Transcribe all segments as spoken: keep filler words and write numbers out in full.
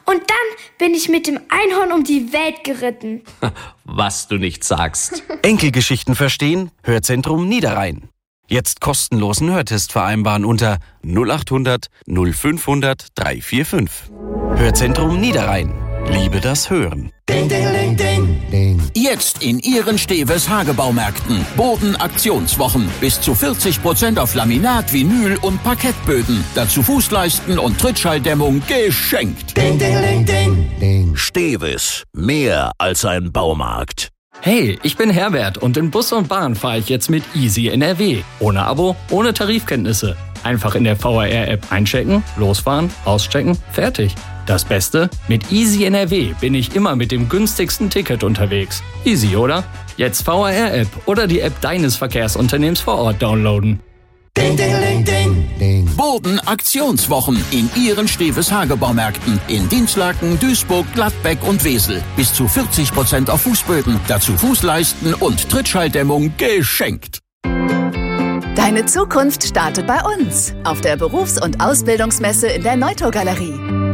Und dann bin ich mit dem Einhorn um die Welt geritten. Was du nicht sagst. Enkelgeschichten verstehen? Hörzentrum Niederrhein. Jetzt kostenlosen Hörtest vereinbaren unter null acht hundert null fünfhundert drei vier fünf. Hörzentrum Niederrhein. Liebe das Hören. Ding, ding, ding, ding, ding. Jetzt in Ihren Steves Hagebaumärkten. Bodenaktionswochen. Bis zu vierzig Prozent auf Laminat, Vinyl und Parkettböden. Dazu Fußleisten und Trittschalldämmung geschenkt. Ding, ding, ding, ding, ding. Steves. Mehr als ein Baumarkt. Hey, ich bin Herbert und in Bus und Bahn fahre ich jetzt mit Easy N R W. Ohne Abo, ohne Tarifkenntnisse. Einfach in der V R R-App einchecken, losfahren, auschecken, fertig. Das Beste? Mit Easy N R W bin ich immer mit dem günstigsten Ticket unterwegs. Easy, oder? Jetzt V R R-App oder die App deines Verkehrsunternehmens vor Ort downloaden. Ding, ding, ding, ding, ding. Bodenaktionswochen in Ihren Steves Hagebaumärkten. In Dinslaken, Duisburg, Gladbeck und Wesel. Bis zu vierzig Prozent auf Fußböden. Dazu Fußleisten und Trittschalldämmung geschenkt. Deine Zukunft startet bei uns auf der Berufs- und Ausbildungsmesse in der Neutor-Galerie.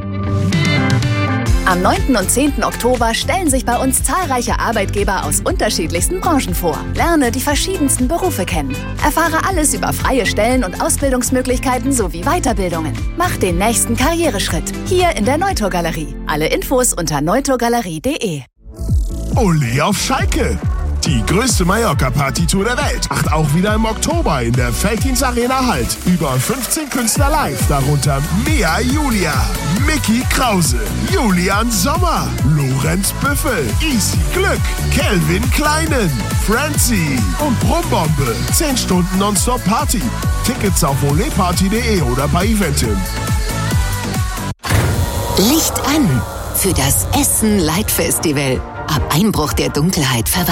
Am neunten und zehnten Oktober stellen sich bei uns zahlreiche Arbeitgeber aus unterschiedlichsten Branchen vor. Lerne die verschiedensten Berufe kennen. Erfahre alles über freie Stellen und Ausbildungsmöglichkeiten sowie Weiterbildungen. Mach den nächsten Karriereschritt hier in der Neutor-Galerie. Alle Infos unter neutorgalerie punkt de. Ole auf Schalke! Die größte Mallorca-Party-Tour der Welt macht auch wieder im Oktober in der Veltins Arena Halt. Über fünfzehn Künstler live, darunter Mia Julia, Mickey Krause, Julian Sommer, Lorenz Büffel, Easy Glück, Kelvin Kleinen, Francie und Brumbombe. zehn Stunden Nonstop-Party. Tickets auf oleparty punkt de oder bei Eventim. Licht an für das Essen Light Festival. Ab Einbruch der Dunkelheit verwandelt